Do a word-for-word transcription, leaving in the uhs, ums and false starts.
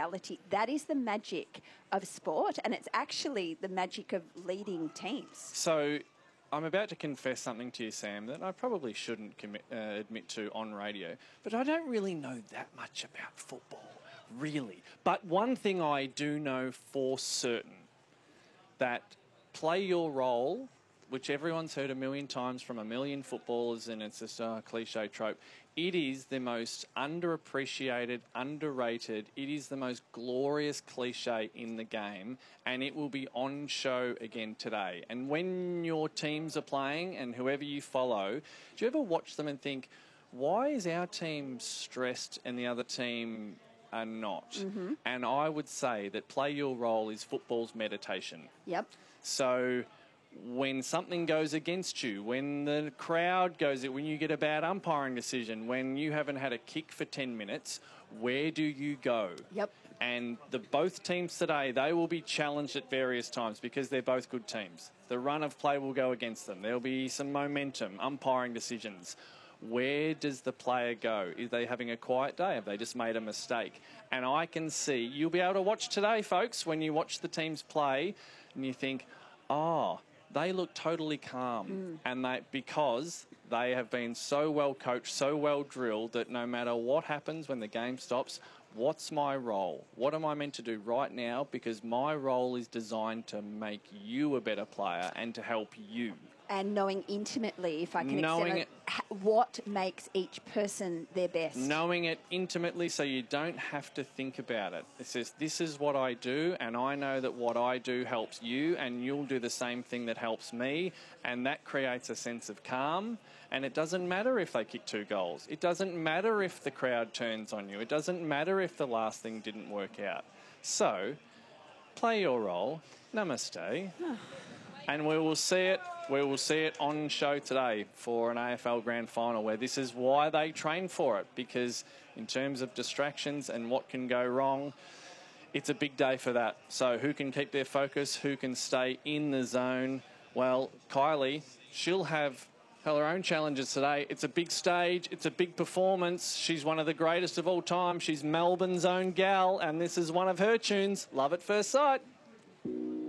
mentality. That is the magic of sport, and it's actually the magic of leading teams. So I'm about to confess something to you, Sam, that I probably shouldn't commit, uh, admit to on radio, but I don't really know that much about football, really. But one thing I do know for certain, that play your role, which everyone's heard a million times from a million footballers, and it's just a cliche trope. It is the most underappreciated, underrated, it is the most glorious cliche in the game, and it will be on show again today. And when your teams are playing and whoever you follow, do you ever watch them and think, why is our team stressed and the other team are not? Mm-hmm. And I would say that play your role is football's meditation. Yep. So when something goes against you, when the crowd goes, when you get a bad umpiring decision, when you haven't had a kick for ten minutes, where do you go? Yep. And the both teams today, they will be challenged at various times because they're both good teams. The run of play will go against them. There'll be some momentum, umpiring decisions. Where does the player go? Is they having a quiet day? Have they just made a mistake? And I can see, you'll be able to watch today, folks, when you watch the teams play, and you think, oh, they look totally calm, mm. and they because they have been so well coached, so well drilled that no matter what happens when the game stops, what's my role? What am I meant to do right now? Because my role is designed to make you a better player and to help you. And knowing intimately, if I can knowing accept it, what makes each person their best. Knowing it intimately so you don't have to think about it. It says, this is what I do, and I know that what I do helps you, and you'll do the same thing that helps me, and that creates a sense of calm. And it doesn't matter if they kick two goals. It doesn't matter if the crowd turns on you. It doesn't matter if the last thing didn't work out. So, play your role. Namaste. And we will see it. We will see it on show today for an A F L Grand Final, where this is why they train for it, because in terms of distractions and what can go wrong, it's a big day for that. So who can keep their focus? Who can stay in the zone? Well, Kylie, she'll have her own challenges today. It's a big stage. It's a big performance. She's one of the greatest of all time. She's Melbourne's own gal, and this is one of her tunes, Love at First Sight.